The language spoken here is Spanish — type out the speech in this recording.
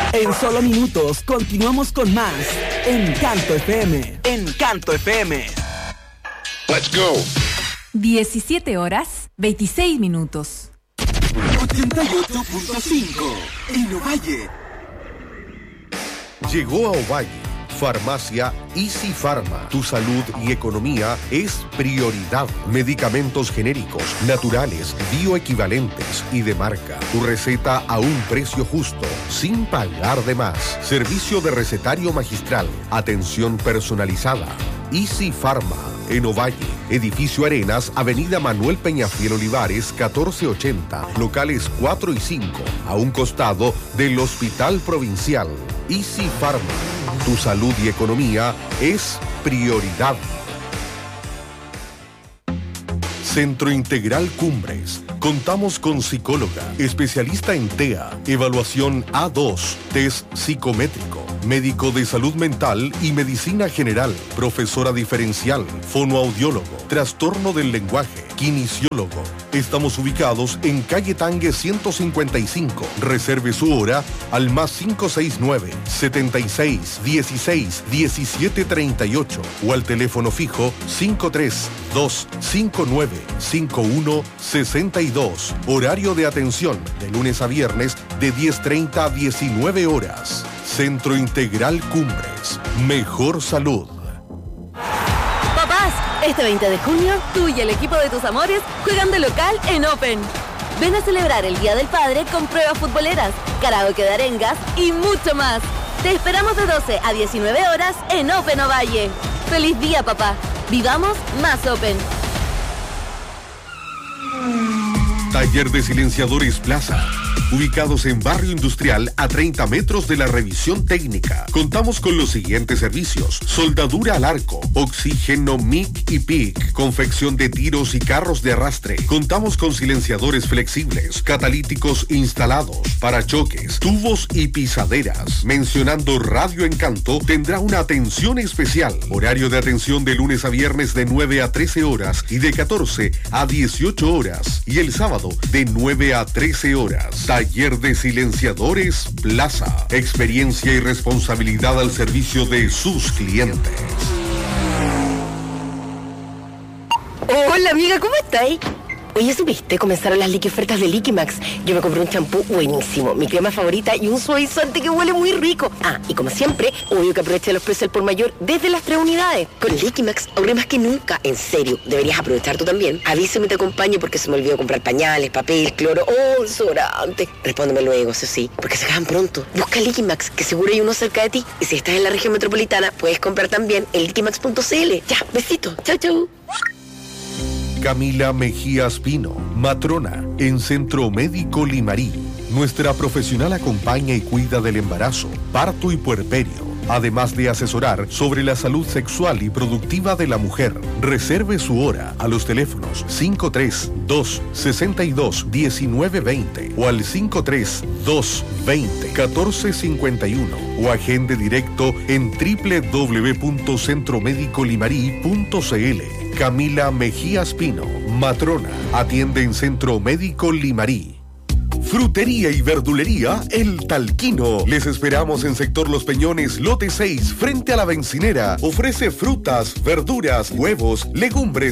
En solo minutos continuamos con más Encanto FM. Encanto FM. Let's go. 17 horas, 26 minutos. 88.5 en Ovalle. Llegó a Ovalle Farmacia Easy Pharma. Tu salud y economía es prioridad. Medicamentos genéricos, naturales, bioequivalentes y de marca. Tu receta a un precio justo, sin pagar de más. Servicio de recetario magistral. Atención personalizada. Easy Pharma, en Ovalle, Edificio Arenas, Avenida Manuel Peñafiel Olivares, 1480, locales 4 y 5, a un costado del Hospital Provincial. Easy Pharma, tu salud y economía es prioridad. Centro Integral Cumbres. Contamos con psicóloga, especialista en TEA, evaluación A2, test psicométrico, médico de salud mental y medicina general, profesora diferencial, fonoaudiólogo, trastorno del lenguaje, kinesiólogo. Estamos ubicados en calle Tangue 155. Reserve su hora al +569 76 16 17 38 o al teléfono fijo 53259 51 62. Horario de atención de lunes a viernes de 10:30 a 19 horas. Centro Integral Cumbres. Mejor salud. Papás, este 20 de junio, tú y el equipo de tus amores juegan de local en Open. Ven a celebrar el Día del Padre con pruebas futboleras, karaoke de arengas y mucho más. Te esperamos de 12 a 19 horas en Open Ovalle. ¡Feliz día, papá! Vivamos más Open. Taller de Silenciadores Plaza. Ubicados en Barrio Industrial a 30 metros de la revisión técnica. Contamos con los siguientes servicios: soldadura al arco, oxígeno MIG y PIC, confección de tiros y carros de arrastre. Contamos con silenciadores flexibles, catalíticos instalados, parachoques, tubos y pisaderas. Mencionando Radio Encanto, tendrá una atención especial. Horario de atención de lunes a viernes de 9 a 13 horas y de 14 a 18 horas. Y el sábado de 9 a 13 horas. Taller de Silenciadores Plaza. Experiencia y responsabilidad al servicio de sus clientes. Hola amiga, ¿cómo estáis? Oye, ¿supiste? Comenzaron las ofertas de Liquimax. Yo me compré un champú buenísimo, mi crema favorita y un suavizante que huele muy rico. Ah, y como siempre, obvio que aproveché los precios al por mayor desde las 3 unidades. Con Liquimax ahorré más que nunca. En serio, deberías aprovechar tú también. Avísame y te acompaño porque se me olvidó comprar pañales, papel, cloro o desodorante. Respóndeme luego, eso sí, porque se acaban pronto. Busca Liquimax, que seguro hay uno cerca de ti. Y si estás en la región metropolitana, puedes comprar también en liquimax.cl. Ya, besito. Chau, chau. Camila Mejías Pino, matrona, en Centro Médico Limarí. Nuestra profesional acompaña y cuida del embarazo, parto y puerperio, además de asesorar sobre la salud sexual y productiva de la mujer. Reserve su hora a los teléfonos 532-62-1920 o al 532-20-1451 o agende directo en www.centromedicolimarí.cl. Camila Mejías Pino, matrona, atiende en Centro Médico Limarí. Frutería y verdulería El Talquino. Les esperamos en sector Los Peñones, lote 6, frente a la bencinera. Ofrece frutas, verduras, huevos, legumbres